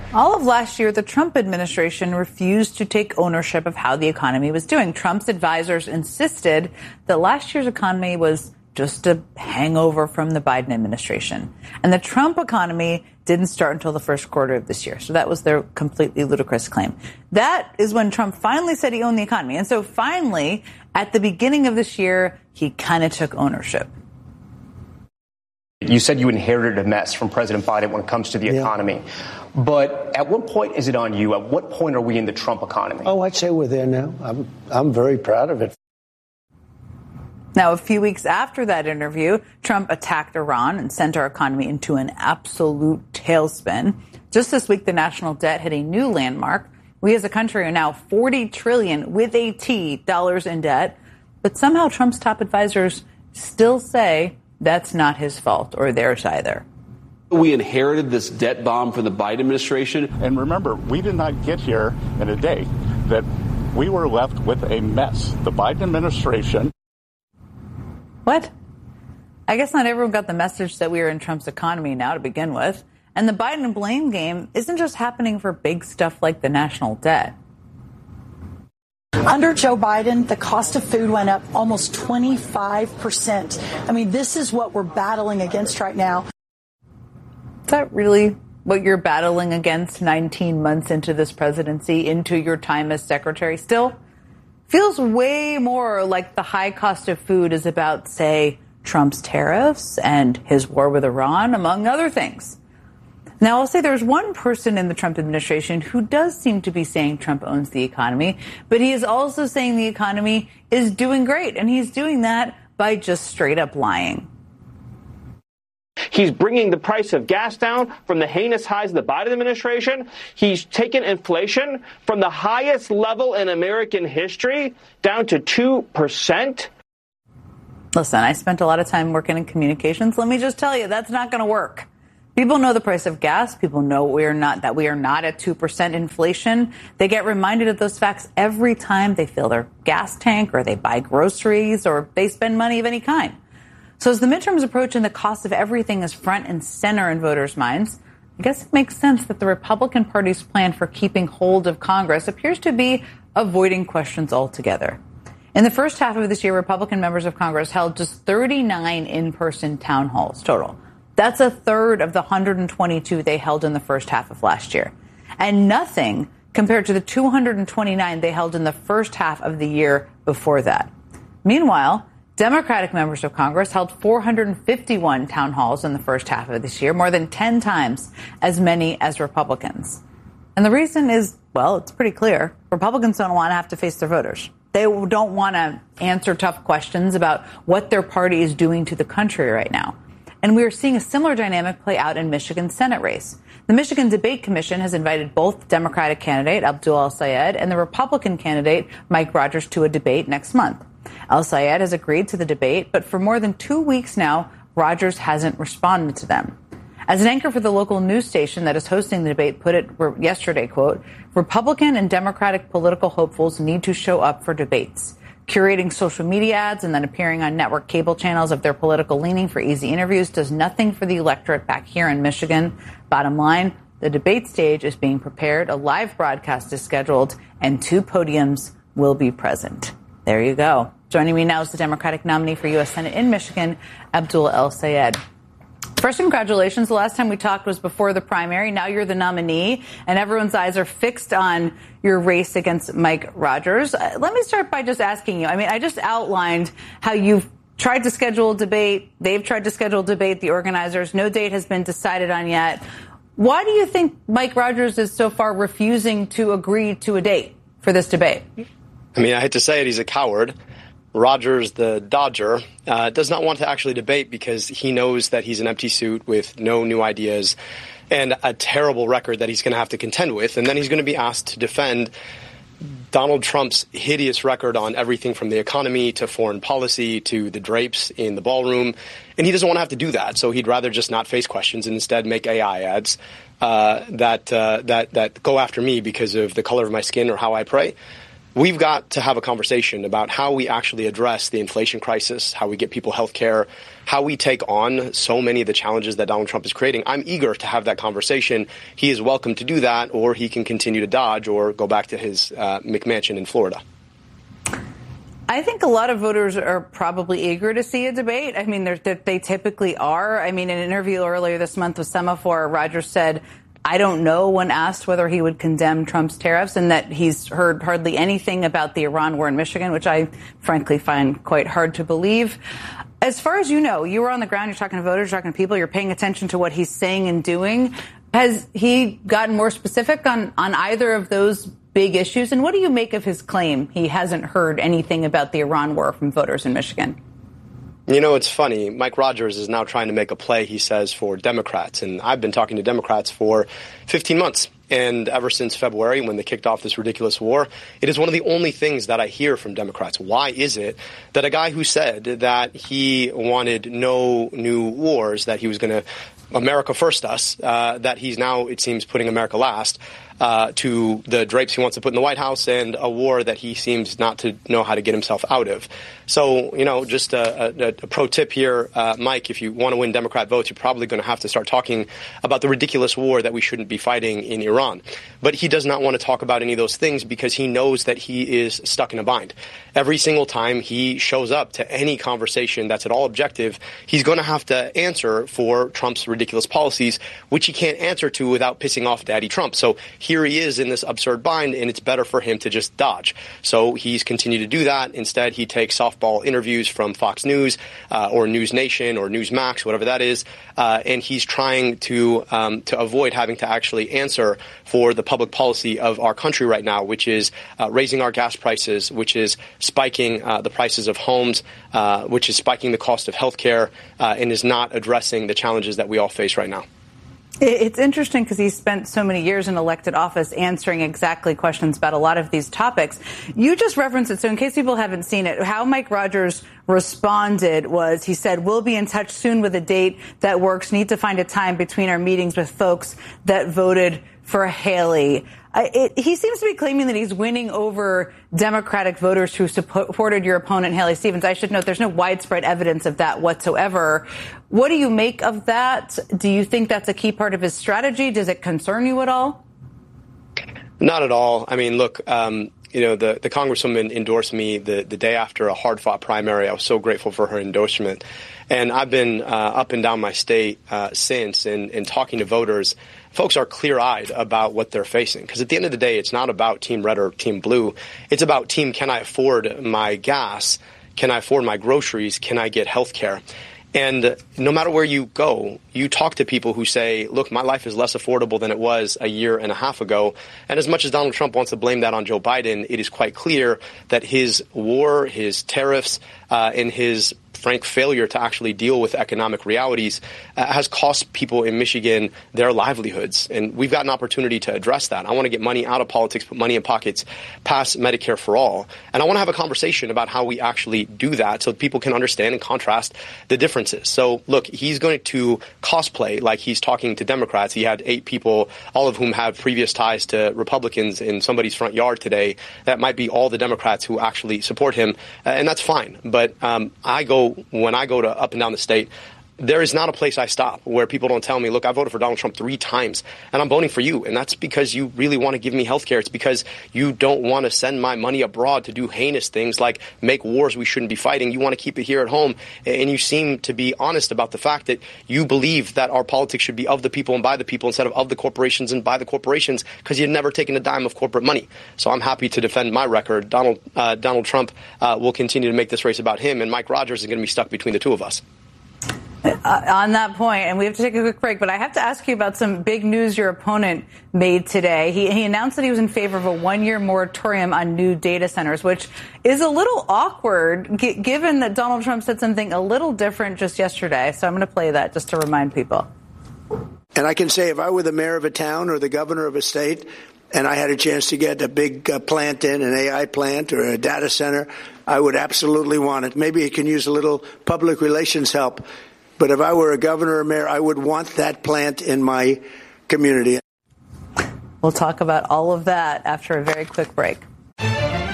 All of last year, the Trump administration refused to take ownership of how the economy was doing. Trump's advisors insisted that last year's economy was just a hangover from the Biden administration. And the Trump economy didn't start until the first quarter of this year. So that was their completely ludicrous claim. That is when Trump finally said he owned the economy. And so finally, at the beginning of this year, he kind of took ownership. You said you inherited a mess from President Biden when it comes to the economy. But at what point is it on you? At what point are we in the Trump economy? Oh, I'd say we're there now. I'm very proud of it. Now, a few weeks after that interview, Trump attacked Iran and sent our economy into an absolute tailspin. Just this week, the national debt hit a new landmark. We as a country are now $40 trillion with a T dollars in debt. But somehow Trump's top advisors still say that's not his fault or theirs either. We inherited this debt bomb from the Biden administration. And remember, we did not get here in a day, that we were left with a mess. The Biden administration. What? I guess not everyone got the message that we were in Trump's economy now to begin with. And the Biden blame game isn't just happening for big stuff like the national debt. Under Joe Biden, the cost of food went up almost 25%. I mean, this is what we're battling against right now. Is that really what you're battling against 19 months into this presidency, into your time as secretary? Still feels way more like the high cost of food is about, say, Trump's tariffs and his war with Iran, among other things. Now, I'll say there's one person in the Trump administration who does seem to be saying Trump owns the economy, but he is also saying the economy is doing great, and he's doing that by just straight up lying. He's bringing the price of gas down from the heinous highs of the Biden administration. He's taken inflation from the highest level in American history down to 2%. Listen, I spent a lot of time working in communications. Let me just tell you, that's not going to work. People know the price of gas. People know we are not at 2% inflation. They get reminded of those facts every time they fill their gas tank or they buy groceries or they spend money of any kind. So as the midterms approach and the cost of everything is front and center in voters' minds, I guess it makes sense that the Republican Party's plan for keeping hold of Congress appears to be avoiding questions altogether. In the first half of this year, Republican members of Congress held just 39 in-person town halls total. That's a third of the 122 they held in the first half of last year. And nothing compared to the 229 they held in the first half of the year before that. Meanwhile, Democratic members of Congress held 451 town halls in the first half of this year, more than 10 times as many as Republicans. And the reason is, well, it's pretty clear. Republicans don't want to have to face their voters. They don't want to answer tough questions about what their party is doing to the country right now. And we are seeing a similar dynamic play out in Michigan's Senate race. The Michigan Debate Commission has invited both Democratic candidate Abdul El-Sayed and the Republican candidate Mike Rogers to a debate next month. El-Sayed has agreed to the debate, but for more than 2 weeks now, Rogers hasn't responded to them. As an anchor for the local news station that is hosting the debate put it yesterday, quote, Republican and Democratic political hopefuls need to show up for debates. Curating social media ads and then appearing on network cable channels of their political leaning for easy interviews does nothing for the electorate back here in Michigan. Bottom line, the debate stage is being prepared, a live broadcast is scheduled, and 2 podiums will be present. There you go. Joining me now is the Democratic nominee for U.S. Senate in Michigan, Abdul El-Sayed. First, congratulations. The last time we talked was before the primary. Now you're the nominee, and everyone's eyes are fixed on your race against Mike Rogers. Let me start by just asking you. I mean, I just outlined how you've tried to schedule a debate. They've tried to schedule a debate, the organizers. No date has been decided on yet. Why do you think Mike Rogers is so far refusing to agree to a date for this debate? I mean, I hate to say it, he's a coward. Rogers, the Dodger, does not want to actually debate because he knows that he's an empty suit with no new ideas and a terrible record that he's going to have to contend with. And then he's going to be asked to defend Donald Trump's hideous record on everything from the economy to foreign policy to the drapes in the ballroom. And he doesn't want to have to do that. So he'd rather just not face questions and instead make AI ads that go after me because of the color of my skin or how I pray. we've got to have a conversation about how we actually address the inflation crisis, how we get people health care, how we take on so many of the challenges that Donald Trump is creating. I'm eager to have that conversation. He is welcome to do that, or he can continue to dodge or go back to his McMansion in Florida. I think a lot of voters are probably eager to see a debate. I mean, they typically are. I mean, in an interview earlier this month with Semaphore, Rogers said, I don't know, when asked whether he would condemn Trump's tariffs, and that he's heard hardly anything about the Iran war in Michigan, which I frankly find quite hard to believe. As far as you know, you were on the ground, you're talking to voters, you're talking to people, you're paying attention to what he's saying and doing. Has he gotten more specific on either of those big issues? And what do you make of his claim he hasn't heard anything about the Iran war from voters in Michigan? You know, it's funny. Mike Rogers is now trying to make a play, he says, for Democrats. And I've been talking to Democrats for 15 months. And ever since February, when they kicked off this ridiculous war, it is one of the only things that I hear from Democrats. Why is it that a guy who said that he wanted no new wars, that he was going to America first us, that he's now, it seems, putting America last, to the drapes he wants to put in the White House and a war that he seems not to know how to get himself out of. So, you know, just a pro tip here, Mike, if you want to win Democrat votes, you're probably going to have to start talking about the ridiculous war that we shouldn't be fighting in Iran. But he does not want to talk about any of those things because he knows that he is stuck in a bind. Every single time he shows up to any conversation that's at all objective, he's going to have to answer for Trump's ridiculous policies, which he can't answer to without pissing off Daddy Trump. So here he is in this absurd bind, and it's better for him to just dodge. So he's continued to do that. Instead, he takes softball interviews from Fox News or News Nation or Newsmax, whatever that is, and he's trying to avoid having to actually answer for the public policy of our country right now, which is raising our gas prices, which is spiking the prices of homes, which is spiking the cost of health care, and is not addressing the challenges that we all face right now. It's interesting because he spent so many years in elected office answering exactly questions about a lot of these topics. You just referenced it, so in case people haven't seen it, how Mike Rogers responded was, he said, we'll be in touch soon with a date that works. Need to find a time between our meetings with folks that voted for Haley. He seems to be claiming that he's winning over Democratic voters who supported your opponent, Haley Stevens. I should note there's no widespread evidence of that whatsoever. What do you make of that? Do you think that's a key part of his strategy? Does it concern you at all? Not at all. I mean, look, you know, the Congresswoman endorsed me the day after a hard-fought primary. I was so grateful for her endorsement. And I've been up and down my state since, and talking to voters. Folks are clear-eyed about what they're facing. Because at the end of the day, it's not about Team Red or Team Blue. It's about Team, can I afford my gas? Can I afford my groceries? Can I get health care? And no matter where you go, you talk to people who say, look, my life is less affordable than it was a year and a half ago. And as much as Donald Trump wants to blame that on Joe Biden, it is quite clear that his war, his tariffs, and his frank failure to actually deal with economic realities has cost people in Michigan their livelihoods. And we've got an opportunity to address that. I want to get money out of politics, put money in pockets, pass Medicare for all. And I want to have a conversation about how we actually do that so people can understand and contrast the differences. So, look, he's going to cosplay like he's talking to Democrats. He had 8 people, all of whom have previous ties to Republicans in somebody's front yard today. That might be all the Democrats who actually support him. And that's fine. But when I go to up and down the state, there is not a place I stop where people don't tell me, look, I voted for Donald Trump 3 times and I'm voting for you. And that's because you really want to give me health care. It's because you don't want to send my money abroad to do heinous things like make wars we shouldn't be fighting. You want to keep it here at home. And you seem to be honest about the fact that you believe that our politics should be of the people and by the people instead of the corporations and by the corporations, because you've never taken a dime of corporate money. So I'm happy to defend my record. Donald Trump will continue to make this race about him, and Mike Rogers is going to be stuck between the two of us. On that point, and we have to take a quick break, but I have to ask you about some big news your opponent made today. He announced that he was in favor of a 1-year moratorium on new data centers, which is a little awkward given that Donald Trump said something a little different just yesterday. So I'm going to play that just to remind people. And I can say if I were the mayor of a town or the governor of a state and I had a chance to get a big plant in, an AI plant or a data center, I would absolutely want it. Maybe it can use a little public relations help. But if I were a governor or mayor, I would want that plant in my community. We'll talk about all of that after a very quick break.